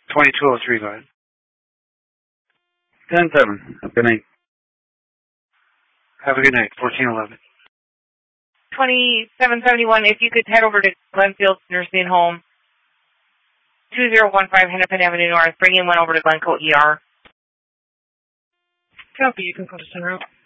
2203, go ahead. 10-7. Have a good night. Have a good night. 1411. 2771, if you could head over to Glenfield Nursing Home, 2015 Hennepin Avenue North. Bring in one over to Glencoe ER. Copy. You can put us en route.